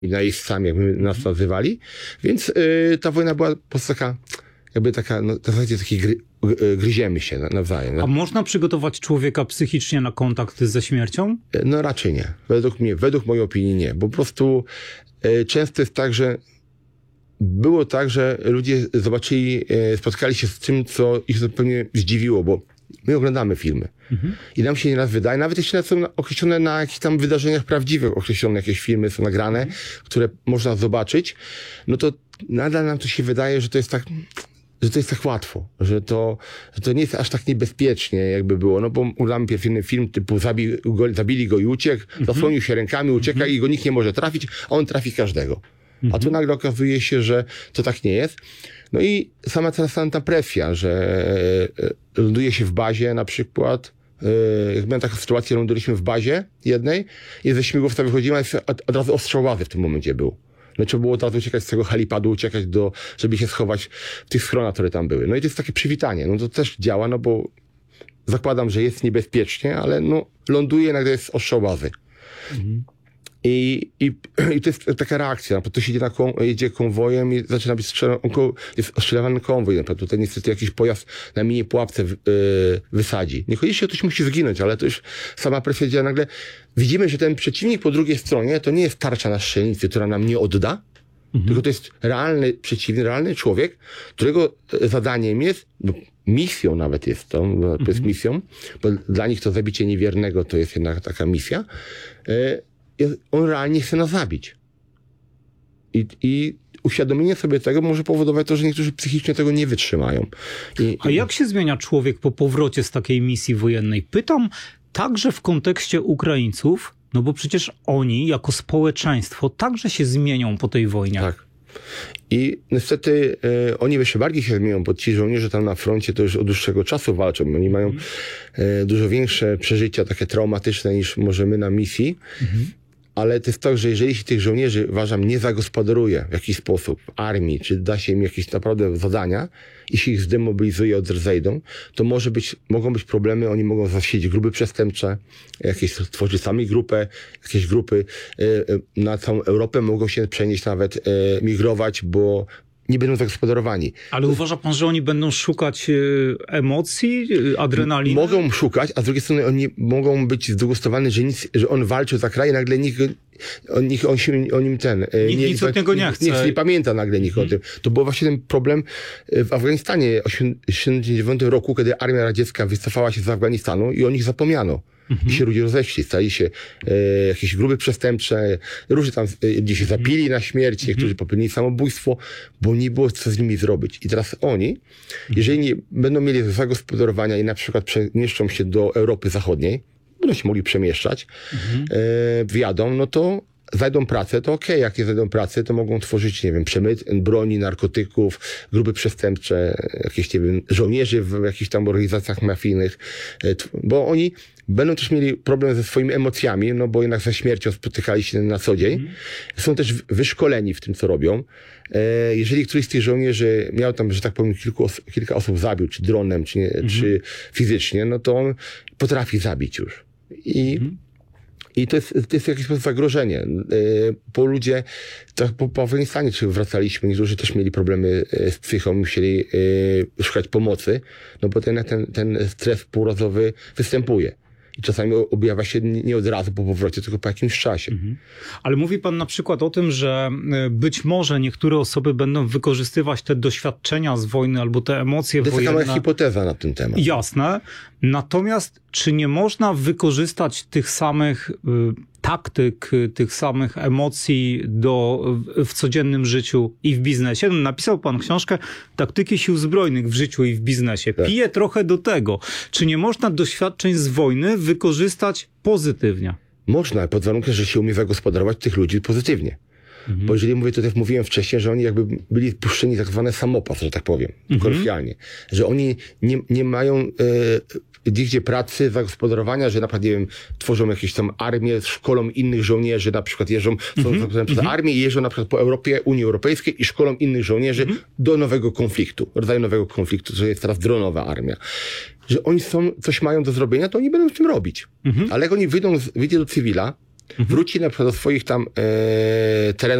najeźdźcami, jakby nas nazywali. Więc ta wojna była po prostu taka, jakby taka, no, w zasadzie gryziemy się nawzajem. A można przygotować człowieka psychicznie na kontakt ze śmiercią? No raczej nie. Według mojej opinii nie. Bo po prostu często jest tak, że było tak, że ludzie spotkali się z tym, co ich zupełnie zdziwiło, bo my oglądamy filmy. I nam się nieraz wydaje, nawet jeśli są określone na jakichś tam wydarzeniach prawdziwych, określone jakieś filmy są nagrane, które można zobaczyć, no to nadal nam to się wydaje, że to jest tak łatwo, że to nie jest aż tak niebezpiecznie, jakby było. No bo oglądamy pierwszy film typu zabili go i uciekł, zasłonił się rękami, ucieka i go nikt nie może trafić, a on trafi każdego. A tu nagle okazuje się, że to tak nie jest. No i sama ta presja, że ląduje się w bazie na przykład. Jak miałem taką sytuację, lądowaliśmy w bazie jednej i ze śmigłowca wychodzimy, a od razu ostrzał łazy w tym momencie był. No trzeba było od razu uciekać z tego helipadu, uciekać żeby się schować w tych schronach, które tam były. No i to jest takie przywitanie. No to też działa, no bo zakładam, że jest niebezpiecznie, ale no ląduje, nagle jest ostrzał łazy. I to jest taka reakcja. To się jedzie konwojem i zaczyna być jest ostrzelany konwoj. Na przykład tutaj niestety jakiś pojazd na mini pułapce wysadzi. Niekoniecznie ktoś musi zginąć, ale to już sama presja działa. Nagle widzimy, że ten przeciwnik po drugiej stronie to nie jest tarcza na strzelnicy, która nam nie odda, tylko to jest realny przeciwnik, realny człowiek, którego zadaniem jest, misją nawet jest to jest misją, bo dla nich to zabicie niewiernego to jest jednak taka misja. On realnie chce nas zabić. I uświadomienie sobie tego może powodować to, że niektórzy psychicznie tego nie wytrzymają. A jak się zmienia człowiek po powrocie z takiej misji wojennej? Pytam także w kontekście Ukraińców, no bo przecież oni jako społeczeństwo także się zmienią po tej wojnie. Tak. I niestety oni jeszcze bardziej się zmienią, bo ci żołnierze tam na froncie to już od dłuższego czasu walczą. Oni mają dużo większe przeżycia, takie traumatyczne niż może my na misji. Ale to jest tak, że jeżeli się tych żołnierzy, uważam, nie zagospodaruje w jakiś sposób w armii, czy da się im jakieś naprawdę zadania i się ich zdemobilizuje, odezejdą, to mogą być problemy, oni mogą zasiedzieć grupy przestępcze, jakieś stworzyć sami grupę, jakieś grupy na całą Europę mogą się przenieść nawet, migrować, bo nie będą zagospodarowani. Ale uważa pan, że oni będą szukać emocji, adrenaliny? Mogą szukać, a z drugiej strony oni mogą być zdegustowani, że on walczył za kraj, nagle nikt nic od niego nie chce. Nikt nie pamięta nagle nikt o tym. To był właśnie ten problem w Afganistanie w 1989 roku, kiedy armia radziecka wycofała się z Afganistanu i o nich zapomniano. I się ludzie rozeszli, stali się jakieś grupy przestępcze, różnie tam gdzieś się zapili na śmierć, niektórzy popełnili samobójstwo, bo nie było co z nimi zrobić. I teraz oni, jeżeli nie będą mieli zagospodarowania i na przykład przemieszczą się do Europy Zachodniej, będą się mogli przemieszczać, wjadą, no to znajdą pracę, to okej, jak nie znajdą pracy, to mogą tworzyć, nie wiem, przemyt broni, narkotyków, grupy przestępcze, jakieś, nie wiem, żołnierzy w jakichś tam organizacjach mafijnych, bo oni będą też mieli problem ze swoimi emocjami, no bo jednak ze śmiercią spotykali się na co dzień. Są też wyszkoleni w tym, co robią. Jeżeli któryś z tych żołnierzy miał tam, że tak powiem, kilka osób zabił, czy dronem, czy fizycznie, no to on potrafi zabić już. I to jest jakieś zagrożenie. Bo ludzie, tak po Afganistanie czy wracaliśmy, niektórzy też mieli problemy z psychą, musieli szukać pomocy, no bo ten stres półrazowy występuje. I czasami objawia się nie od razu po powrocie, tylko po jakimś czasie. Ale mówi pan na przykład o tym, że być może niektóre osoby będą wykorzystywać te doświadczenia z wojny albo te emocje wojenne. To jest taka hipoteza na ten temat. Jasne. Natomiast czy nie można wykorzystać tych samych taktyk, tych samych emocji w codziennym życiu i w biznesie? No, napisał pan książkę Taktyki sił zbrojnych w życiu i w biznesie. Tak. Piję trochę do tego. Czy nie można doświadczeń z wojny wykorzystać pozytywnie? Można, pod warunkiem, że się umie zagospodarować tych ludzi pozytywnie. Bo jeżeli mówię, to tak mówiłem wcześniej, że oni jakby byli puszczeni tak zwany samopas, że tak powiem, kolokwialnie. Że oni nie mają nigdzie pracy, zagospodarowania, że na przykład, nie wiem, tworzą jakieś tam armię, szkolą innych żołnierzy, na przykład jeżdżą przez armię i jeżdżą na przykład po Europie, Unii Europejskiej i szkolą innych żołnierzy do nowego konfliktu, rodzaju nowego konfliktu, że jest teraz dronowa armia. Że oni coś mają do zrobienia, to oni będą z tym robić. Ale jak oni wyjdą do cywila, wróci na przykład do swoich tam terenów